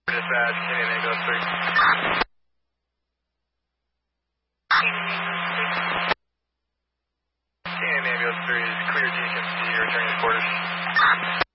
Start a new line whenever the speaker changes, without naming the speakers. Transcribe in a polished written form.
Dispatch, Canadian Ambulance 3. Canadian Ambulance 3 is clear to you can see returning to quarters.